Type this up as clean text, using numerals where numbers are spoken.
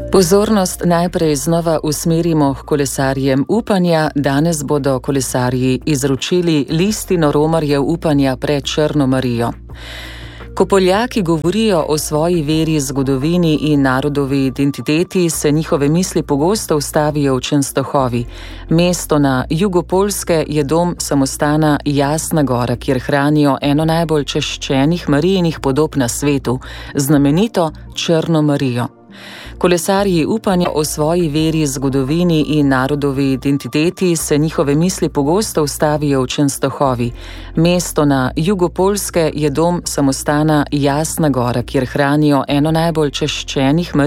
Pozornost najprej znova usmerimo k kolesarjem upanja. Danes bodo kolesarji izročili listino romarjev upanja pred Črno Marijo. Ko Poljaki govorijo o svoji veri, zgodovini in narodovi identiteti, se njihove misli pogosto ustavijo v Częstochowi. Mesto na jugu Poljske je dom samostana Jasna Gora, kjer hranijo eno najbolj čaščenih Marijinih podob na svetu, znamenito Črno Marijo. Kolesarji upanja o svoji veri, zgodovini in narodovi identiteti se njihove misli pogosto ustavijo v Częstochowi. Mesto na jugu Poljske je dom samostana Jasna Gora, kjer hranijo eno najbolj čaščenih